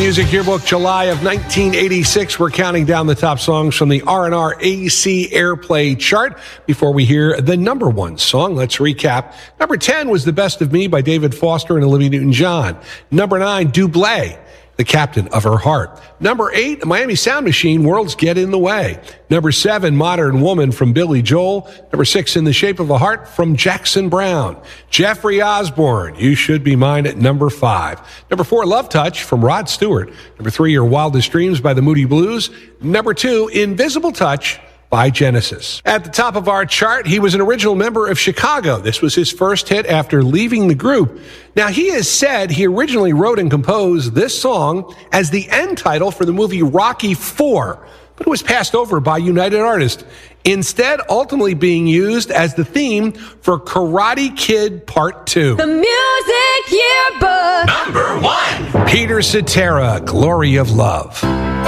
Music Yearbook, July of 1986. We're counting down the top songs from the R&R AC Airplay chart. Before we hear the number one song, let's recap. Number 10 was The Best of Me by David Foster and Olivia Newton-John. Number 9, Doublé, The Captain of Her Heart. Number 8, Miami Sound Machine, Worlds Get in the Way. Number 7, Modern Woman from Billy Joel. Number 6, In the Shape of a Heart from Jackson Browne. Jeffrey Osborne, You Should Be Mine at number 5. Number 4, Love Touch from Rod Stewart. Number 3, Your Wildest Dreams by the Moody Blues. Number 2, Invisible Touch by Genesis. At the top of our chart, he was an original member of Chicago. This was his first hit after leaving the group. Now, he has said he originally wrote and composed this song as the end title for the movie Rocky IV, but it was passed over by United Artists, instead ultimately being used as the theme for Karate Kid Part 2. The Music Yearbook. Number 1. Peter Cetera, Glory of Love.